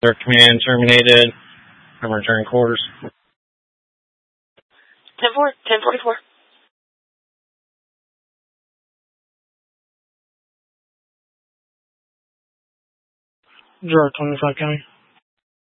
Their command terminated. I'm returning quarters. 1044. Gerard 25 County.